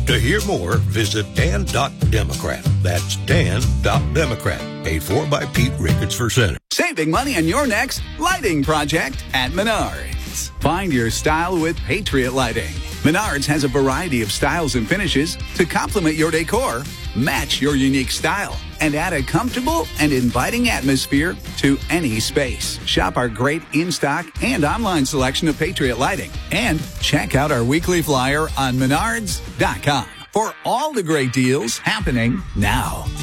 To hear more, visit Dan.Democrat. That's Dan.Democrat. Paid for by Pete Ricketts for Senate. Saving money on your next lighting project at Menards. Find your style with Patriot Lighting. Menards has a variety of styles and finishes to complement your decor, match your unique style, and add a comfortable and inviting atmosphere to any space. Shop our great in-stock and online selection of Patriot Lighting. And check out our weekly flyer on Menards.com for all the great deals happening now.